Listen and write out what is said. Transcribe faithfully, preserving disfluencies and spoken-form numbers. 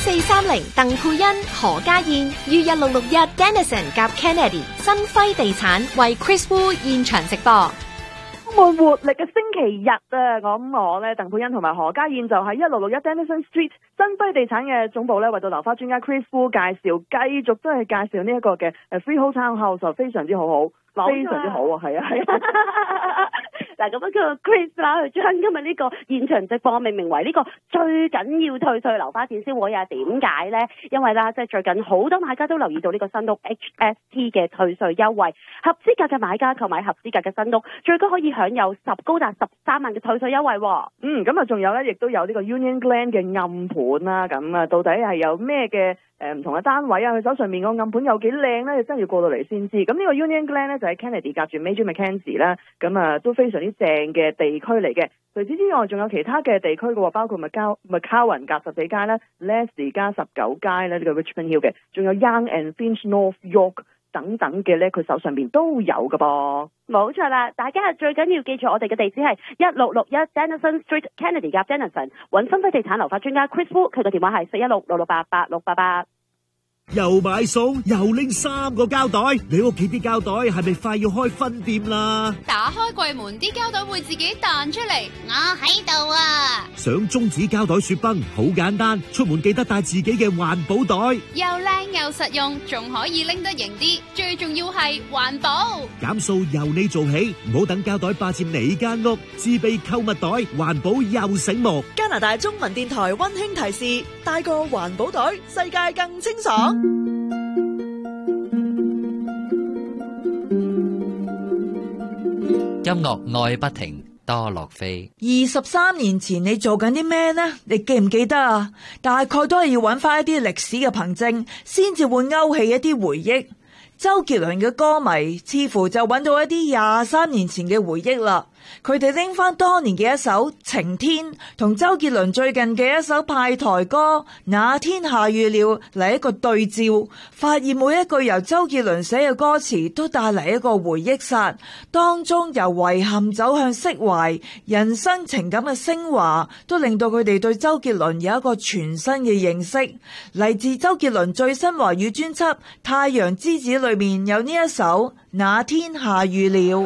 四三零鄧佩欣、何家燕，於一六六一 Dennison 夾 Kennedy 新輝地產為 Chris Wu 現場直播。 充滿活力嘅星期日啊！咁我咧鄧佩欣同埋何家燕就喺一六六一 Dennison Street 新輝地產嘅總部咧，為到樓花專家 Chris Wu 介紹，繼續都係介紹呢一個嘅誒 freehold townhouse，就非常之好好，非常之好啊！係啊係啊！ 嗱，咁樣叫 Chris 啦，佢將今日呢個現場直播命名為呢個最緊要退稅樓花展銷會啊！點解呢？因為啦，即係最近好多買家都留意到呢個新屋 H S T 嘅退稅優惠，合資格嘅買家購買合資格嘅新屋，最高可以享有十高達十三萬嘅退稅優惠喎。 嗯，咁啊，仲有咧，亦都有呢個 Union Glen 嘅暗盤啦。咁啊，到底係有咩嘅誒唔同嘅單位啊？佢手上面個暗盤有幾靚咧？真係要過到嚟先知。咁呢個 Union Glen 咧就喺 Kennedy 夾住 Major Mackenzie 啦。咁啊，都非常之正嘅地區嚟嘅。除此之外，仲有其他嘅地區嘅喎，包括 Macau McCowan 夾十四街啦 Leslie 加十九街咧，呢、這個 Richmond Hill 嘅，仲有 Young and Finch North York 等等嘅咧，佢手上邊都有㗎噃。 冇錯啦，大家最緊要記住我哋嘅地址係一六六一 Dennison Street Kennedy 夾 Dennison， 揾新輝地產樓花專家 Chris Wu， 佢嘅電話係四一六六六八八六八八。 又買餸又拎三個膠袋，你屋企啲膠袋係咪快要開分店啦？ 打開櫃門，啲膠袋會自己彈出嚟。我喺度啊！ 想中指膠袋雪崩好簡單，出門記得帶自己嘅環保袋， 又靚又實用，仲可以拎得型啲，最重要係環保。 減數由你做起，唔好等膠袋霸佔你間屋，自備購物袋，環保又醒目。 加拿大中文電台溫馨提示：帶個環保袋，世界更清爽。 音樂愛不停，多樂飛。 二十三年前你做緊啲咩呢？你記唔記得啊？大概都係要揾翻一啲歷史嘅憑證，先至會勾起一啲回憶。周杰倫嘅歌迷似乎就揾到一啲廿三年前嘅回憶啦。佢哋拎翻當年嘅一首《晴天》同周杰倫最近嘅一首派台歌《那天下雨了》嚟一個對照，發現每一句由周杰倫寫嘅歌詞都帶嚟一個回憶殺，當中由遺憾走向釋懷，人生情感嘅升華，都令到佢哋對周杰倫有一個全新嘅認識。嚟自周杰倫最新華語專輯《太陽之子》裏面有呢一首《那天下雨了》。